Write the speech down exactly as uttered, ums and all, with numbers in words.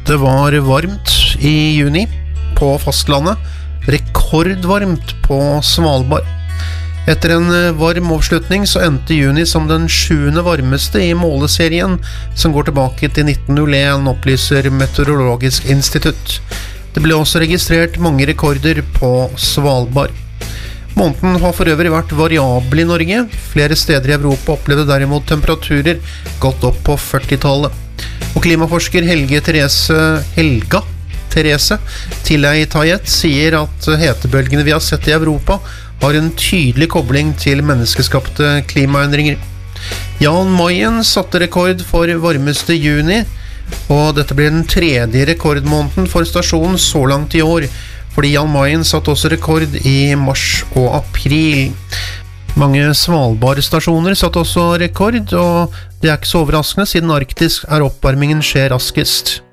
Det var varmt i juni på fastlandet, rekordvarmt på Svalbard. Etter en varm avslutning så endte juni som den sjuende varmeste i måleserien som går tilbake til nitten null en, opplyser Meteorologisk institutt. Det ble også registrert mange rekorder på Svalbard. Måneden har for øvrig vært variabel i Norge. Flere steder i Europa opplevde derimot temperaturer gått opp på førtitallet. Og klimaforsker Helge Therese, Helga Therese Tilley Tayet sier at hetebølgene vi har sett i Europa har en tydelig kobling til menneskeskapte klimaendringer. Jan Mayen satte rekord for varmeste juni, og dette blir den tredje rekordmåneden for stasjonen så langt i år, fordi Jan Mayen satt også rekord i mars og april. Mange Svalbard-stasjoner satt også rekord, og det er ikke så overraskende siden Arktis er oppvarmingen skjer raskest.